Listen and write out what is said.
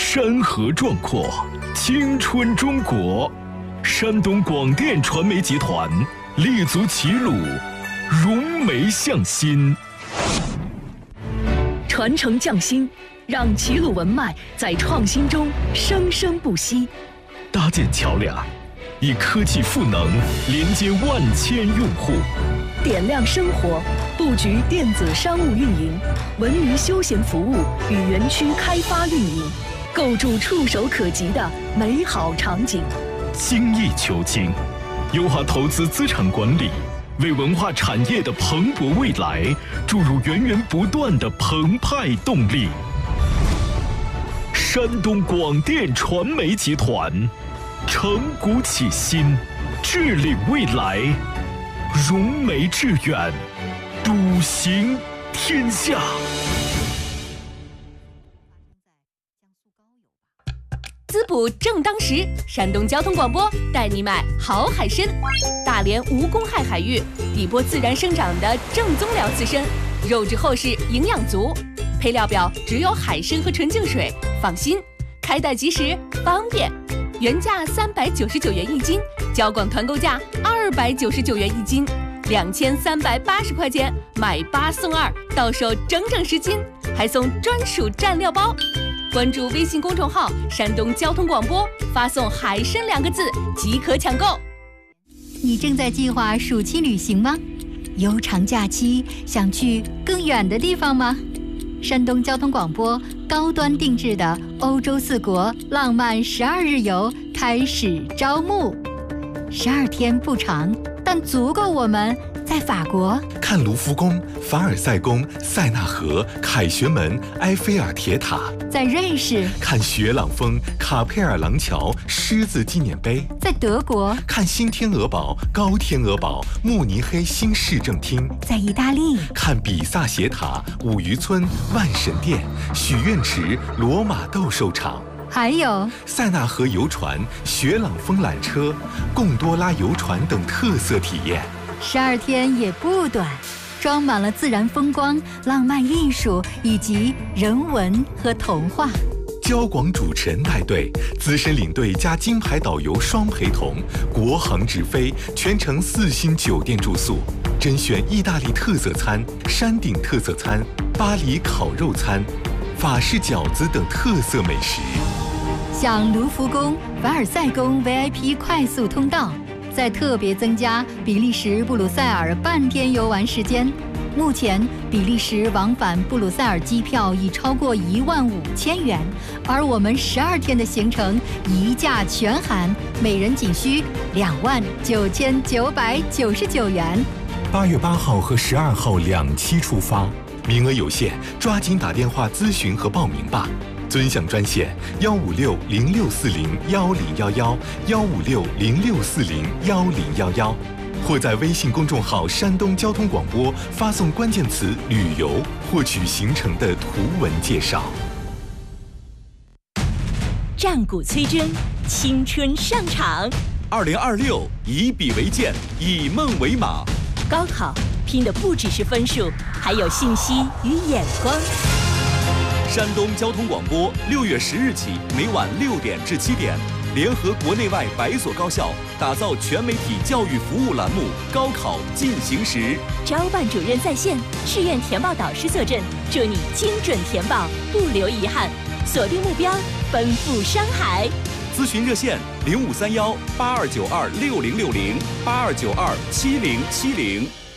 山河壮阔，青春中国。山东广电传媒集团立足齐鲁，融媒向心， 传承匠心，让齐鲁文脉在创新中生生不息。 搭建桥梁，以科技赋能连接万千用户。 点亮生活，布局电子商务运营、文娱休闲服务与园区开发运营，构筑触手可及的美好场景。 精益求精，优化投资资产管理，为文化产业的蓬勃未来注入源源不断的澎湃动力。山东广电传媒集团，承古启新，致力未来，融媒致远，笃行天下。 滋补正当时，山东交通广播带你买好海参。大连无公害海域，底波自然生长的正宗辽刺参，肉质厚实，营养足。配料表只有海参和纯净水，放心，开袋即食，方便。原价399元一斤，交广团购价299元一斤，2380块钱买8送2，到手整整10斤，还送专属蘸料包。关注微信公众号山东交通广播，发送海参2个字即可抢购。 你正在计划暑期旅行吗？悠长假期想去更远的地方吗？山东交通广播高端定制的欧洲4国浪漫12日游开始招募，12天不长，但足够我们在法国看卢浮宫、凡尔赛宫、塞纳河、凯旋门、埃菲尔铁塔； 在瑞士看雪朗峰、卡佩尔廊桥、狮子纪念碑； 在德国看新天鹅堡、高天鹅堡、慕尼黑新市政厅； 在意大利看比萨斜塔、五渔村、万神殿、许愿池、罗马斗兽场。 还有塞纳河游船、雪朗峰缆车、贡多拉游船等特色体验。 12天也不短，装满了自然风光、浪漫艺术以及人文和童话。 交广主持人带队，资深领队加金牌导游双陪同，国航直飞，全程4星酒店住宿，甄选意大利特色餐、山顶特色餐、巴黎烤肉餐、法式饺子等特色美食。 享卢浮宫、凡尔赛宫 VIP 快速通道，再特别增加比利时布鲁塞尔半天游玩时间。目前比利时往返布鲁塞尔机票已超过15000元，而我们12天的行程一价全含，每人仅需29999元。 8月8号和12号2期出发，名额有限，抓紧打电话咨询和报名吧。尊享专线156064011，156064011，或在微信公众号山东交通广播发送关键词旅游，获取行程的图文介绍。 战鼓催真，青春上场。 2026以笔为鉴，以梦为马。 高考拼的不只是分数，还有信息与眼光。 山东交通广播6月10日起，每晚6点至7点，联合国内外100所高校，打造全媒体教育服务栏目《高考进行时》。 招办主任在线，志愿填报导师坐镇，祝你精准填报，不留遗憾。锁定目标，奔赴山海。 咨询热线053182926060，82927070。